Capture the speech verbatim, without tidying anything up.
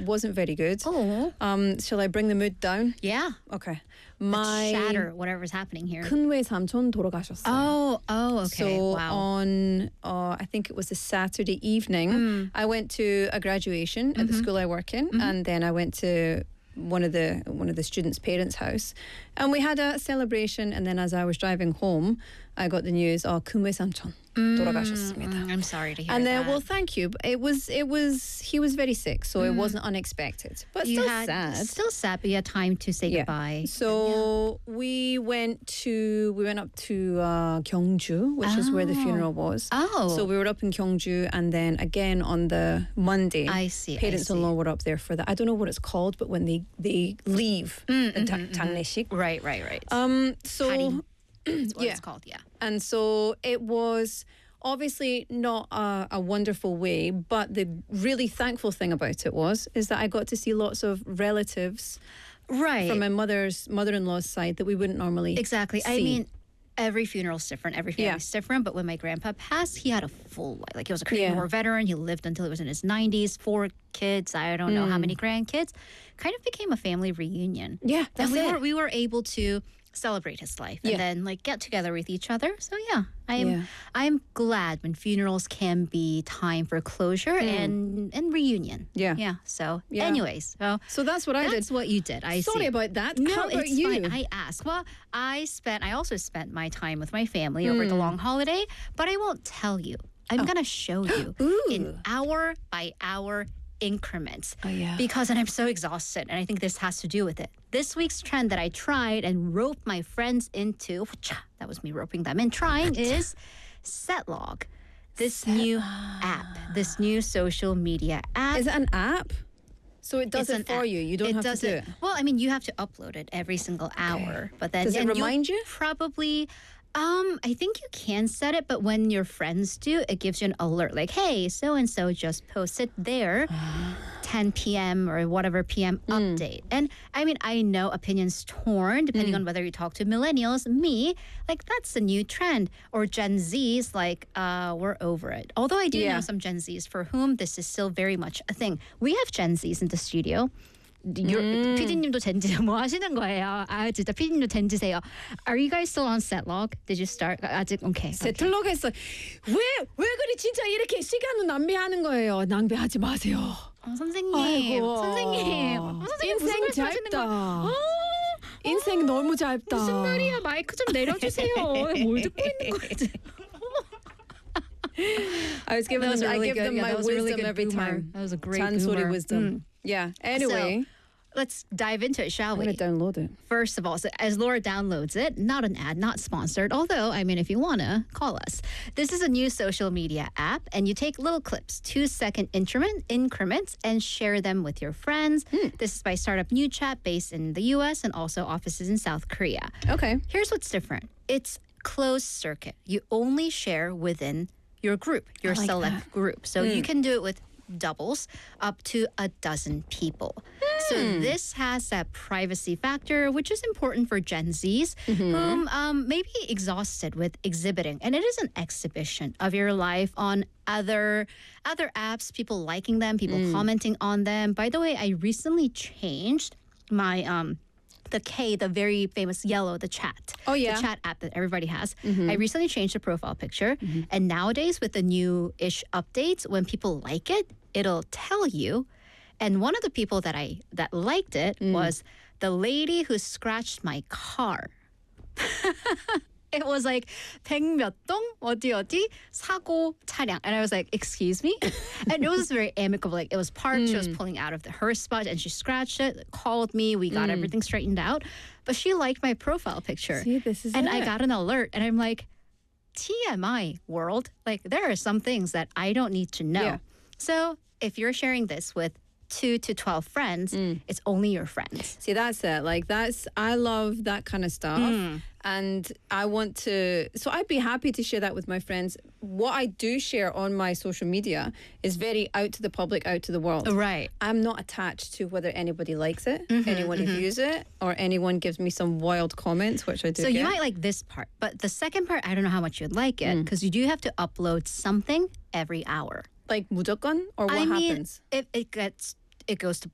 wasn't very good. Oh. Um, shall I bring the mood down? Yeah. Okay. My My shatter whatever's happening here. 큰 외삼촌 돌아가셨어요. Oh, oh, okay. So wow. on, uh, I think it was a Saturday evening, Mm. I went to a graduation at the school I work in, and then I went to one of the one of the students' parents' house, and we had a celebration. And then as I was driving home, I got the news: "Oh, 큰 외삼촌 돌아가셨습니다." Mm, I'm sorry to hear And that. then, well, thank you. But it was, it was, he was very sick, so it wasn't unexpected, but you still had sad. still sad, but you had time to say goodbye. So we went to we went up to uh, Gyeongju, which is where the Oh. funeral was. Oh. So we were up in Gyeongju, and then again on the Monday, I see, I parents-in-law were up there for that. I don't know what it's called, but when they they leave Mm, the ta- 장례식. Right, right, right. Um. So Hatting. That's what yeah. it's called, yeah. and so it was obviously not a, a wonderful way, but the really thankful thing about it was is that I got to see lots of relatives Right. from my mother's mother-in-law's side that we wouldn't normally Exactly. see. I mean, every funeral's different. Every Yeah. family's different. But when my grandpa passed, he had a full life. Like, he was a Korean Yeah. War veteran. He lived until he was in his nineties. Four kids. I don't know how Mm. many grandkids. Kind of became a family reunion. Yeah, And that's we it. were we were able to celebrate his life and Yeah. then like get together with each other. So yeah, I'm Yeah. I'm glad when funerals can be time for closure and and reunion. Mm. Yeah. Yeah. So Yeah. anyways, so So that's what I that's did. what you did. I Sorry see. about that. No, How about it's you? fine. I asked. Well, I spent. I also spent my time with my family over the long holiday, but I won't tell you. I'm gonna show you in Ooh. hour by hour increments. Oh, yeah. Because and I'm so exhausted, and I think this has to do with it. This week's trend that I tried and roped my friends into. That was me roping them in. Trying is Setlog. This new app, this new social media app. Is it an app? So it does It's it an for app. you. You don't it have does to do it. Well, I mean, you have to upload it every single hour. But then Does it and you'll remind you? Probably. Um, I think you can set it, but when your friends do, it gives you an alert like, "Hey, so and so just posted their ten p.m. or whatever p m Mm. update." And I mean, I know opinions torn depending Mm. on whether you talk to millennials, me, like that's the new trend, or Gen Zs, like uh, we're over it. Although I do Yeah. know some Gen Zs for whom this is still very much a thing. We have Gen Zs in the studio. 음. 피디님도 젠지 뭐 하시는 거예요? 아 진짜 피디님도 젠지세요. Are you guys still on Setlog? Did you start? 아직 okay. okay. 세틀럭에서 왜왜 그리 진짜 이렇게 시간을 낭비하는 거예요? 낭비하지 마세요. 어, 선생님, 아이고. 선생님, 어, 선생님 무슨 인생 말씀 하시는 짧다. 거야? 어, 인생 너무 짧다. 무슨 말이야? 마이크 좀 내려주세요. 뭘 듣고 있는 거지? I was giving That was them, a really I give good- them yeah, my that was a really wisdom good every boomer. time. That was a great 잔소리 boomer. wisdom. Yeah. Anyway, Let's dive into it, shall I'm we? gonna download it. First of all, so as Laura downloads it, not an ad, not sponsored, although, I mean, if you want to, call us. This is a new social media app, and you take little clips, two second increment, increments, and share them with your friends. This is by Startup New Chat, based in the U S and also offices in South Korea. Okay. Here's what's different it's closed circuit. You only share within your group, your like select group. So you can do it with doubles up to a dozen people. So this has that privacy factor, which is important for Gen Zs whom um, may be exhausted with exhibiting. And it is an exhibition of your life on other other apps, people liking them, people commenting on them. By the way, I recently changed my um the K, the very famous yellow, the chat. Oh, yeah. The chat app that everybody has. I recently changed the profile picture. And nowadays, with the new-ish updates, when people like it, it'll tell you. And one of the people that I that liked it was the lady who scratched my car. It was like 백몇동 어디 어디 사고 차량, and I was like, excuse me, and it was very amicable. Like it was parked, she was pulling out of the, her spot, and she scratched it, called me, we got everything straightened out. But she liked my profile picture, See, this is and it. I got an alert, and I'm like, T M I world, like there are some things that I don't need to know. Yeah. So if you're sharing this with two to twelve friends, it's only your friends. See, that's it. Like that's I love that kind of stuff. And I want to so I'd be happy to share that with my friends. What I do share on my social media is very out to the public, out to the world. Right. I'm not attached to whether anybody likes it, anyone views it, or anyone gives me some wild comments, which I do So get. you might like this part, but the second part, I don't know how much you'd like it because you do have to upload something every hour. like 무조건 or what I mean, happens? If it gets, it goes to